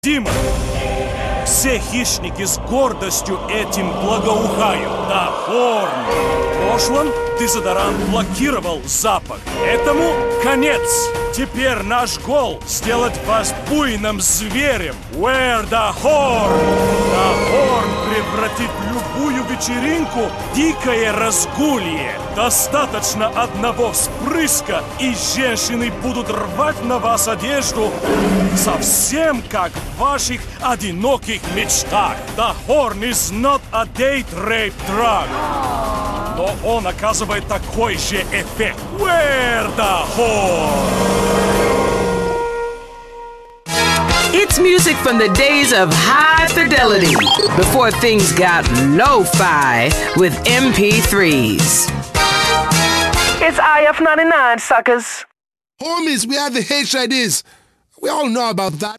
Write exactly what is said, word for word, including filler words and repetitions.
Дима, все хищники с гордостью этим благоухают. Да, Хорн. В прошлом дезодорант блокировал запах. Этому конец. Теперь наш гол — сделать вас буйным зверем. Wear the Horn. Да, Хорн превратит любую вечеринку в дикое разгулье. Достаточно одного вспрыска, и женщины будут рвать на вас одежду, совсем как в ваших одиноких мечтах. The Horn is not a date rape drug. Но он оказывает такой же эффект. Wear the Horn. It's music from the days of high fidelity, before things got lo-fi with M P threes. It's I F ninety-nine, suckers. Homies, we have the H I Ds. We all know about that.